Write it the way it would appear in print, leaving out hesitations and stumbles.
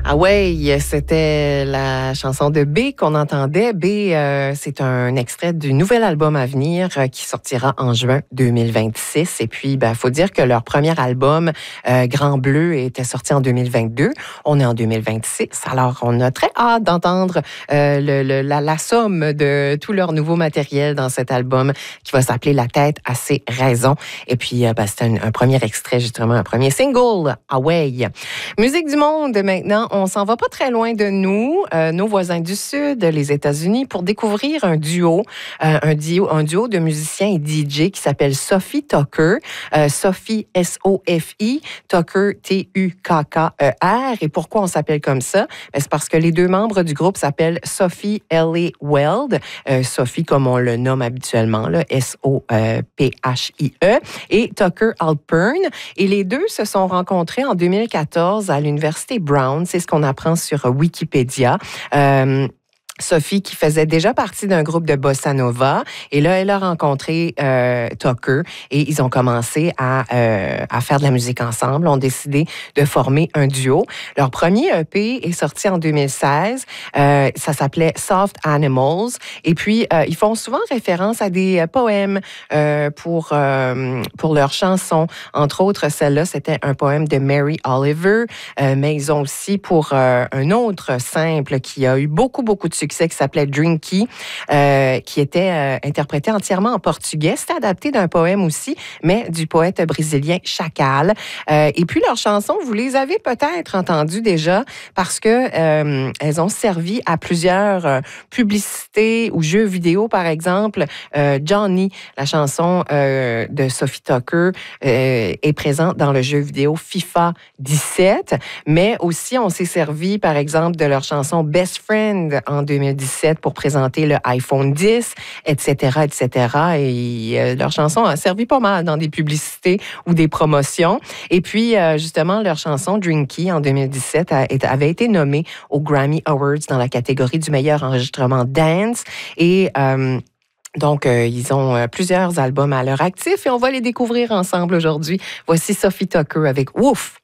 Ah ouais, c'était la chanson de B qu'on entendait. B, c'est un extrait du nouvel album à venir qui sortira en juin 2026. Et puis, faut dire que leur premier album, Grand Bleu, était sorti en 2022. On est en 2026. Alors, on a très hâte d'entendre la somme de tout leur nouveau matériel dans cet album qui va s'appeler La tête à ses raisons. Et puis, c'est un premier extrait, justement, un premier single. Ah ouais. Musique du monde maintenant. On s'en va pas très loin de nous, nos voisins du Sud, les États-Unis, pour découvrir un duo de musiciens et DJ qui s'appelle Sophie Tucker. Sophie, S-O-F-I, Tucker, T-U-K-K-E-R. Et pourquoi on s'appelle comme ça? C'est parce que les deux membres du groupe s'appellent Sophie Ellie Weld, Sophie comme on le nomme habituellement, là, S-O-P-H-I-E, et Tucker Alpern. Et les deux se sont rencontrés en 2014 à l'Université Brown. C'est ce qu'on apprend sur Wikipédia. Sophie, qui faisait déjà partie d'un groupe de bossa nova, et là, elle a rencontré Tucker, et ils ont commencé à faire de la musique ensemble, ont décidé de former un duo. Leur premier EP est sorti en 2016, ça s'appelait Soft Animals, et puis ils font souvent référence à des poèmes pour leurs chansons. Entre autres, celle-là, c'était un poème de Mary Oliver, mais ils ont aussi pour un autre simple qui a eu beaucoup de succès, qui s'appelait Drinky, qui était interprété entièrement en portugais. C'était adapté d'un poème aussi, mais du poète brésilien Chacal. Et puis, leurs chansons, vous les avez peut-être entendues déjà parce que elles ont servi à plusieurs publicités ou jeux vidéo, par exemple. Johnny, la chanson de Sophie Tucker, est présente dans le jeu vidéo FIFA 17, mais aussi on s'est servi, par exemple, de leur chanson Best Friend en 2017 pour présenter le iPhone 10, etc., etc. Et leur chanson a servi pas mal dans des publicités ou des promotions. Et puis, justement, leur chanson Drinky en 2017 avait été nommée aux Grammy Awards dans la catégorie du meilleur enregistrement dance. Et donc, ils ont plusieurs albums à leur actif et on va les découvrir ensemble aujourd'hui. Voici Sophie Tucker avec Wouf!